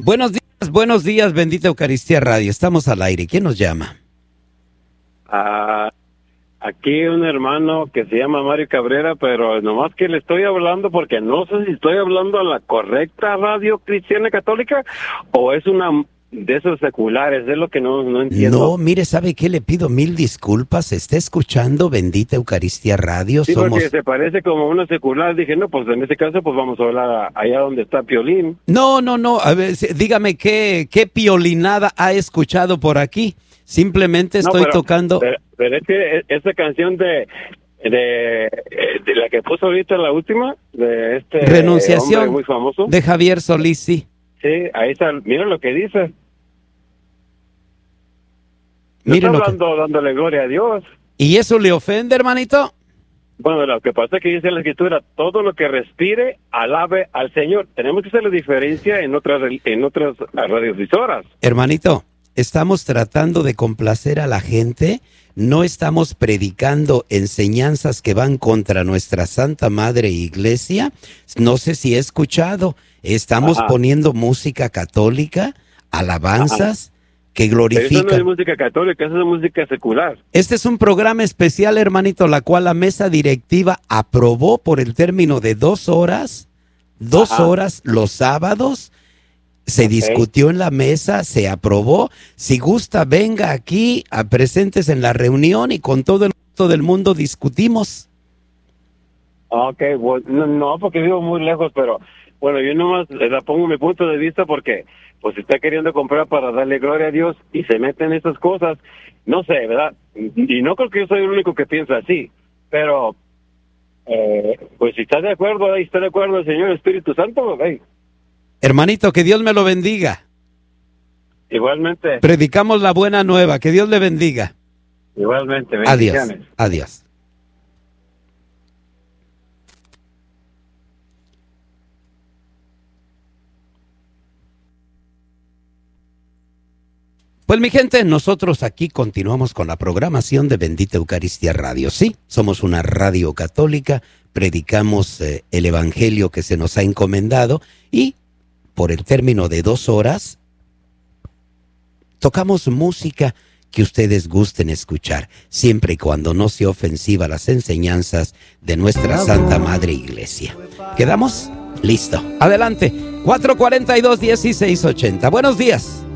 Buenos días, bendita Eucaristía Radio. Estamos al aire. ¿Quién nos llama? Aquí un hermano que se llama Mario Cabrera, pero nomás que le estoy hablando porque no sé si estoy hablando a la correcta radio cristiana católica o es una de esos seculares, es lo que no entiendo. No, mire, ¿sabe qué? Le pido mil disculpas. Está escuchando Bendita Eucaristía Radio. Sí, porque se parece como una secular. Dije, no, pues en ese caso, pues vamos a hablar allá donde está Piolín. No. A ver, dígame qué piolinada ha escuchado por aquí. Simplemente estoy tocando. Pero es que esa canción de la que puso ahorita, la última, de Renunciación, hombre muy famoso, de Javier Solís, sí. Sí, ahí está, mira lo que dice. No Mire está hablando, dándole gloria a Dios. ¿Y eso le ofende, hermanito? Bueno, lo que pasa es que dice la Escritura, todo lo que respire, alabe al Señor. Tenemos que hacer la diferencia en otras radiodifusoras. Hermanito, estamos tratando de complacer a la gente, no estamos predicando enseñanzas que van contra nuestra Santa Madre Iglesia. No sé si he escuchado, estamos poniendo música católica, alabanzas que glorifican. Pero eso no es música católica, eso es música secular. Este es un programa especial, hermanito, la cual la mesa directiva aprobó por el término de 2 horas, 2 horas los sábados. Se discutió en la mesa, se aprobó. Si gusta, venga aquí, presentes en la reunión y con todo el resto del mundo discutimos. Ok, bueno, no, porque vivo muy lejos, pero bueno, yo nomás la pongo mi punto de vista porque pues está queriendo comprar para darle gloria a Dios y se mete en esas cosas. No sé, ¿verdad? Y no creo que yo soy el único que piensa así, pero pues si está de acuerdo, ahí está de acuerdo el Señor Espíritu Santo, ahí. Hermanito, que Dios me lo bendiga. Igualmente. Predicamos la buena nueva, que Dios le bendiga. Igualmente, bendiciones. Adiós. Pues mi gente, nosotros aquí continuamos con la programación de Bendita Eucaristía Radio. Sí, somos una radio católica, predicamos el evangelio que se nos ha encomendado y por el término de 2 horas, tocamos música que ustedes gusten escuchar, siempre y cuando no sea ofensiva a las enseñanzas de nuestra Santa Madre Iglesia. ¿Quedamos? Listo. Adelante. 442-1680. Buenos días.